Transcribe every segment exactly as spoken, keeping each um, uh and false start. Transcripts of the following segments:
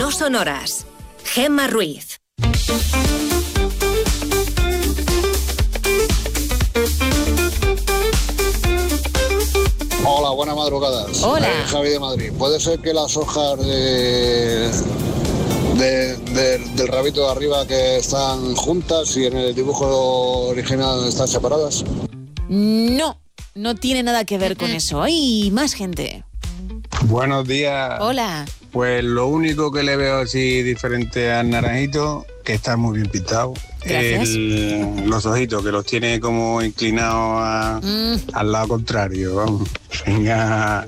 No Sonoras. Gemma Ruiz. Hola, buenas madrugadas. Hola. Eh, Javi de Madrid. ¿Puede ser que las hojas de, de, de, del rabito de arriba que están juntas y en el dibujo original están separadas? No, no tiene nada que ver con eso. ¡Ay, más gente! Buenos días. Hola. Pues lo único que le veo así diferente al naranjito, que está muy bien pintado. Gracias. El, los ojitos, que los tiene como inclinados a, Mm. al lado contrario, vamos. Venga.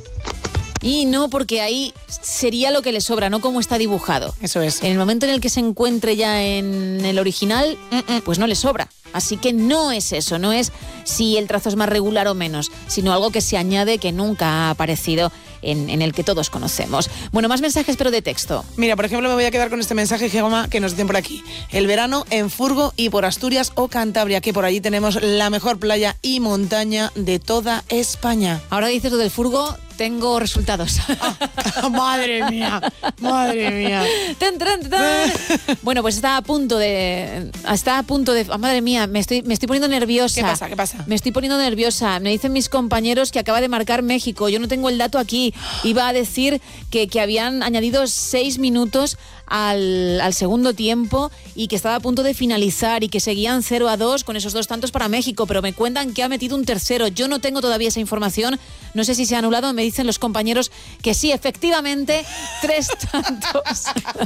Y no, porque ahí sería lo que le sobra, no como está dibujado. Eso es. En el momento en el que se encuentre ya en el original, pues no le sobra. Así que no es eso, no es si el trazo es más regular o menos, sino algo que se añade que nunca ha aparecido en, en el que todos conocemos. Bueno, más mensajes, pero de texto. Mira, por ejemplo, me voy a quedar con este mensaje, Gemma, que nos dicen por aquí. El verano en Furgo y por Asturias o Cantabria, que por allí tenemos la mejor playa y montaña de toda España. Ahora dices lo del furgo, tengo resultados. Ah, madre mía, madre mía. ¡Tan, tan, tan! Bueno, pues está a punto de... Está a punto de... Oh, madre mía, me estoy, me estoy poniendo nerviosa. ¿Qué pasa? ¿Qué pasa? Me estoy poniendo nerviosa. Me dicen mis compañeros que acaba de marcar México. Yo no tengo el dato aquí. Iba a decir que, que habían añadido seis minutos al, al segundo tiempo y que estaba a punto de finalizar y que seguían cero a dos con esos dos tantos para México, pero me cuentan que ha metido un tercero. Yo no tengo todavía esa información. No sé si se ha anulado. Me dicen los compañeros que sí, efectivamente, tres tantos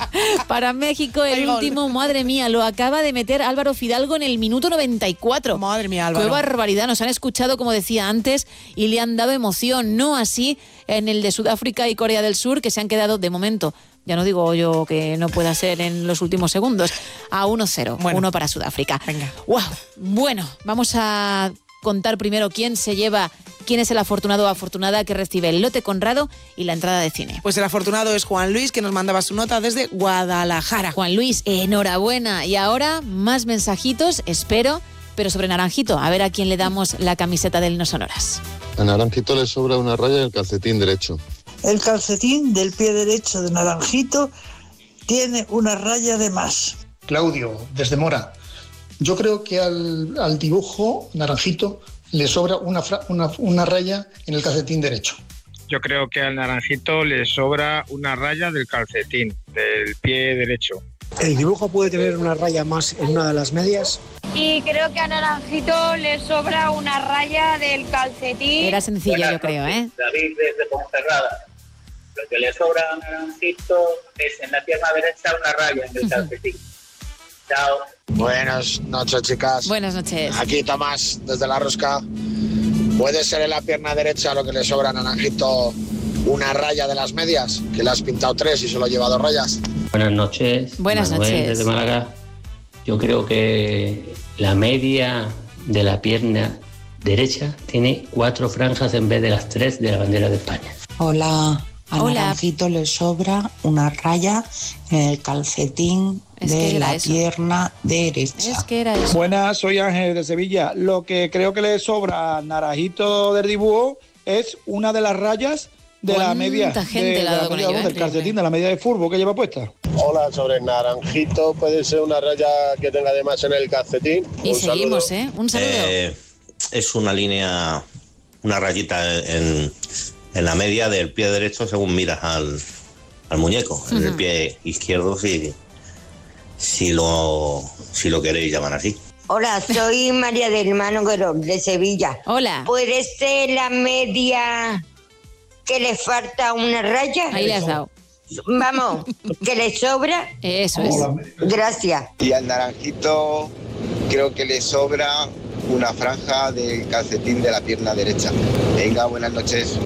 para México. El Ay, gol. último, madre mía, lo acaba de meter Álvaro Fidalgo en el minuto noventa y cuatro. Madre mía, Álvaro. Qué barbaridad, nos han escuchado, como decía antes, y le han dado emoción. No así en el de Sudáfrica y Corea del Sur, que se han quedado de momento, ya no digo yo que no pueda ser en los últimos segundos, a uno cero, Bueno. uno para Sudáfrica. Venga. Wow. Bueno, vamos a contar primero quién se lleva, quién es el afortunado o afortunada que recibe el lote Conrado y la entrada de cine. Pues el afortunado es Juan Luis, que nos mandaba su nota desde Guadalajara. Juan Luis, enhorabuena. Y ahora más mensajitos, espero, pero sobre Naranjito. A ver a quién le damos la camiseta del No Sonoras. A Naranjito le sobra una raya en el calcetín derecho. El calcetín del pie derecho de Naranjito tiene una raya de más. Claudio, desde Mora. Yo creo que al, al dibujo Naranjito le sobra una, fra, una, una raya en el calcetín derecho. Yo creo que al Naranjito le sobra una raya del calcetín, del pie derecho. ¿El dibujo puede tener una raya más en una de las medias? Y creo que a Naranjito le sobra una raya del calcetín. Era sencillo, Buenas yo creo, ¿eh? David desde Ponferrada. Lo que le sobra a Naranjito es en la pierna derecha una raya en el calcetín. Chao. Buenas noches, chicas. Buenas noches. Aquí Tomás, desde La Rosca. ¿Puede ser en la pierna derecha lo que le sobra a Naranjito una raya de las medias? Que le has pintado tres y solo lleva dos rayas. Buenas noches. Buenas Manuel, noches. Desde Málaga. Yo creo que la media de la pierna derecha tiene cuatro franjas en vez de las tres de la bandera de España. Hola. A Hola. Naranjito le sobra una raya en el calcetín Es de que era la eso. pierna derecha. Es que era eso. Buenas, soy Ángel de Sevilla. Lo que creo que le sobra a Naranjito del dibujo es una de las rayas de la ¿Cuánta media, gente de, le ha de dado la con media, ello, eh? del calcetín, de la media de fútbol que lleva puesta. Hola, sobre el Naranjito, ¿puede ser una raya que tenga además en el calcetín? Y Un seguimos, saludo. ¿eh? Un saludo. Eh, es una línea, una rayita en, en la media del pie derecho según miras al, al muñeco. En el Ujú. pie izquierdo, si, si, lo, si lo queréis llamar así. Hola, soy María del Manogro, de Sevilla. Hola. ¿Puede ser la media que le falta una raya? Ahí le has dado. Vamos, que le sobra. Eso es. Gracias. Y al Naranjito creo que le sobra una franja del calcetín de la pierna derecha. Venga, buenas noches.